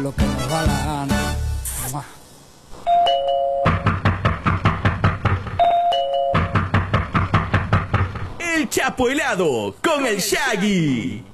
Lo que nos da la gana. El Chapo Helado con el Shaggy.